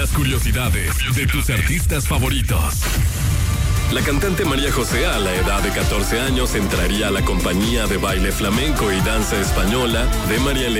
Las curiosidades de tus artistas favoritos. La cantante María José, a la edad de 14 años, entraría a la compañía de baile flamenco y danza española de María Elena